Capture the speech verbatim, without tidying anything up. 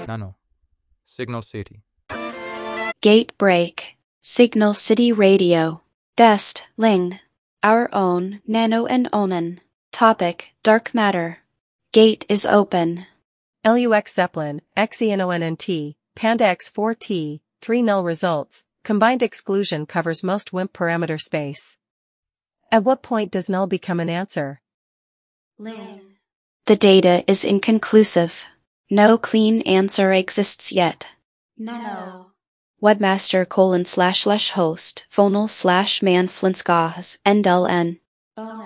Nano. Signal City. Gate break. Signal City Radio. Dest, Ling. Our own, Nano and Onan. Topic, Dark Matter. Gate is open. L U X Zeppelin, X E N O N N T, Panda X four T, three null results, combined exclusion covers most W I M P parameter space. At what point does null become an answer? Ling. The data is inconclusive. No clean answer exists yet. Nano. Webmaster colon slash slash host, phonal slash man flinskahs, N D L N.